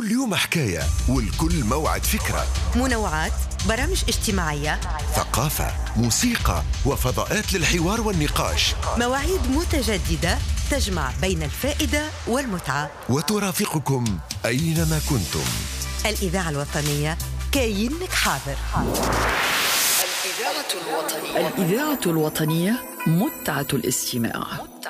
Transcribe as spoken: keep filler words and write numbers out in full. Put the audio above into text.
كل يوم حكاية والكل موعد فكرة. منوعات، برامج اجتماعية، ثقافة، موسيقى وفضاءات للحوار والنقاش. مواعيد متجددة تجمع بين الفائدة والمتعة، وترافقكم أينما كنتم. الإذاعة الوطنية كاينك حاضر. الإذاعة الوطنية الإذاعة الوطنية متعة الاستماع.